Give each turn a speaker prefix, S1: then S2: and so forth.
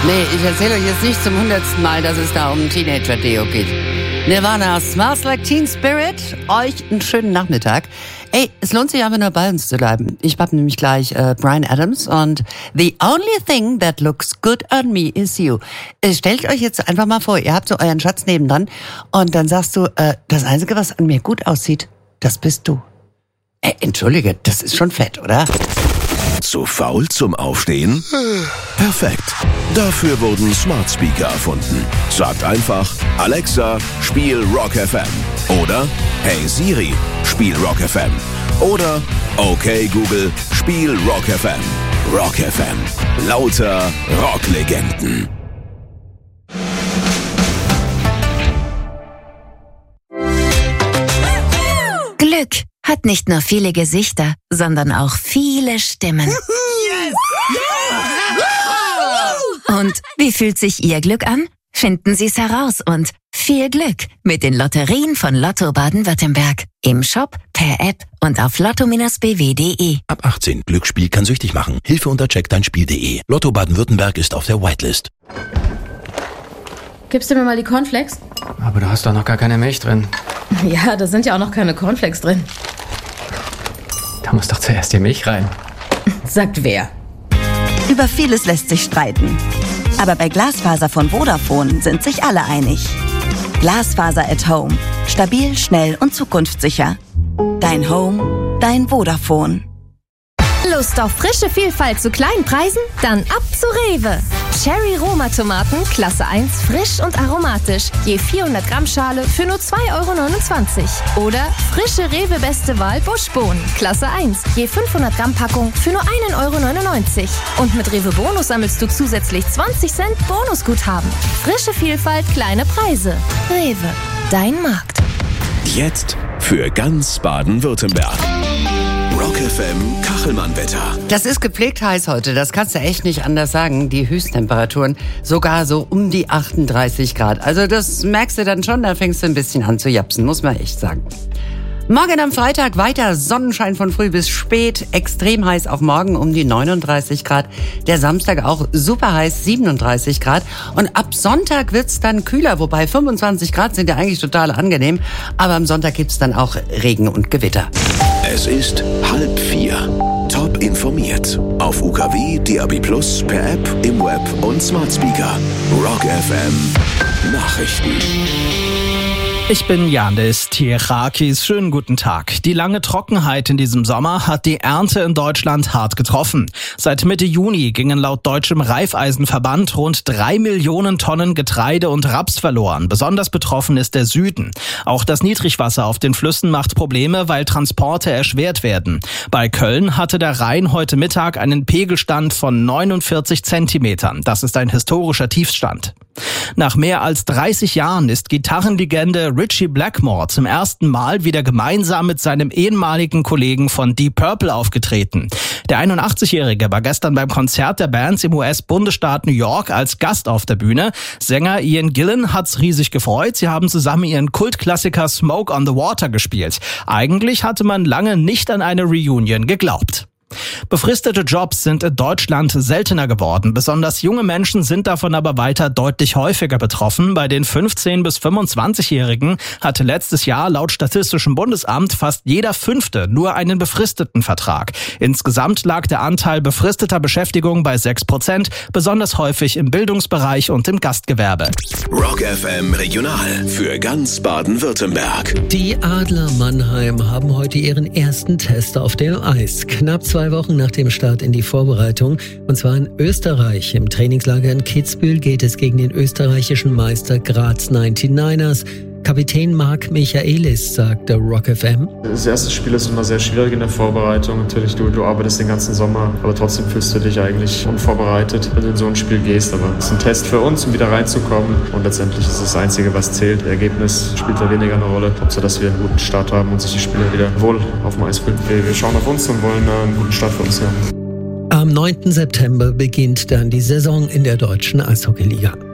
S1: Nee, ich erzähle euch jetzt nicht zum 100. Mal, dass es da um ein Teenager-Deo geht. Nirvana, Smells Like Teen Spirit. Euch einen schönen Nachmittag. Ey, es lohnt sich einfach nur bei uns zu bleiben. Ich hab nämlich gleich Bryan Adams und The Only Thing That Looks Good on Me Is You. Stellt euch jetzt einfach mal vor, ihr habt so euren Schatz nebendran und dann sagst du, das Einzige, was an mir gut aussieht, das bist du. Entschuldige, das ist schon fett, oder?
S2: Zu faul zum Aufstehen? Perfekt. Dafür wurden Smart Speaker erfunden. Sagt einfach, Alexa, spiel Rock FM. Oder, hey Siri, spiel Rock FM. Oder, okay Google, spiel Rock FM. Rock FM. Lauter Rocklegenden.
S3: Glück hat nicht nur viele Gesichter, sondern auch viele Stimmen. Und wie fühlt sich Ihr Glück an? Finden Sie es heraus und viel Glück mit den Lotterien von Lotto Baden-Württemberg. Im Shop, per App und auf lotto-bw.de.
S2: Ab 18. Glücksspiel kann süchtig machen. Hilfe unter checkdeinspiel.de. Lotto Baden-Württemberg ist auf der Whitelist.
S4: Gibst du mir mal die Cornflakes?
S5: Aber da hast doch noch gar keine Milch drin.
S4: Ja, da sind ja auch noch keine Cornflakes drin.
S5: Da muss doch zuerst die Milch rein.
S4: Sagt wer?
S6: Über vieles lässt sich streiten. Aber bei Glasfaser von Vodafone sind sich alle einig. Glasfaser at Home. Stabil, schnell und zukunftssicher. Dein Home, dein Vodafone.
S7: Lust auf frische Vielfalt zu kleinen Preisen? Dann ab zu Rewe. Cherry Roma Tomaten, Klasse 1, frisch und aromatisch. Je 400 Gramm Schale für nur 2,29 €. Oder frische Rewe Beste Wahl Buschbohnen, Klasse 1, je 500 Gramm Packung für nur 1,99 €. Und mit Rewe Bonus sammelst du zusätzlich 20 Cent Bonusguthaben. Frische Vielfalt, kleine Preise. Rewe, dein Markt.
S2: Jetzt für ganz Baden-Württemberg. Rock FM Kachelmann-Wetter.
S1: Das ist gepflegt heiß heute, das kannst du echt nicht anders sagen. Die Höchsttemperaturen sogar so um die 38 Grad. Also das merkst du dann schon, da fängst du ein bisschen an zu japsen, muss man echt sagen. Morgen am Freitag weiter Sonnenschein von früh bis spät, extrem heiß auch morgen um die 39 Grad. Der Samstag auch super heiß, 37 Grad. Und ab Sonntag wird's dann kühler, wobei 25 Grad sind ja eigentlich total angenehm. Aber am Sonntag gibt's dann auch Regen und Gewitter.
S2: Es ist 3:30. Top informiert. Auf UKW, DAB+, per App, im Web und Smart Speaker. Rock FM Nachrichten.
S8: Ich bin Janis Tierakis. Schönen guten Tag. Die lange Trockenheit in diesem Sommer hat die Ernte in Deutschland hart getroffen. Seit Mitte Juni gingen laut deutschem Reifeisenverband rund 3 Millionen Tonnen Getreide und Raps verloren. Besonders betroffen ist der Süden. Auch das Niedrigwasser auf den Flüssen macht Probleme, weil Transporte erschwert werden. Bei Köln hatte der Rhein heute Mittag einen Pegelstand von 49 Zentimetern. Das ist ein historischer Tiefstand. Nach mehr als 30 Jahren ist Gitarrenlegende Ritchie Blackmore zum ersten Mal wieder gemeinsam mit seinem ehemaligen Kollegen von Deep Purple aufgetreten. Der 81-Jährige war gestern beim Konzert der Bands im US-Bundesstaat New York als Gast auf der Bühne. Sänger Ian Gillan hat's riesig gefreut. Sie haben zusammen ihren Kultklassiker Smoke on the Water gespielt. Eigentlich hatte man lange nicht an eine Reunion geglaubt. Befristete Jobs sind in Deutschland seltener geworden. Besonders junge Menschen sind davon aber weiter deutlich häufiger betroffen. Bei den 15- bis 25-Jährigen hatte letztes Jahr laut Statistischem Bundesamt fast jeder Fünfte nur einen befristeten Vertrag. Insgesamt lag der Anteil befristeter Beschäftigung bei 6%, besonders häufig im Bildungsbereich und im Gastgewerbe.
S2: Rock FM Regional für ganz Baden-Württemberg.
S9: Die Adler Mannheim haben heute ihren ersten Test auf dem Eis. Knapp 2 Wochen nach dem Start in die Vorbereitung, und zwar in Österreich. Im Trainingslager in Kitzbühel geht es gegen den österreichischen Meister Graz 99ers. Kapitän Marc Michaelis sagt der Rock FM.
S10: Das erste Spiel ist immer sehr schwierig in der Vorbereitung. Natürlich, du arbeitest den ganzen Sommer, aber trotzdem fühlst du dich eigentlich unvorbereitet, wenn du in so ein Spiel gehst. Aber es ist ein Test für uns, um wieder reinzukommen. Und letztendlich ist das Einzige, was zählt. Das Ergebnis spielt da weniger eine Rolle. Hauptsache, dass wir einen guten Start haben und sich die Spieler wieder wohl auf dem Eis fühlen. Wir schauen auf uns und wollen einen guten Start für uns haben.
S9: Am 9. September beginnt dann die Saison in der deutschen Eishockeyliga.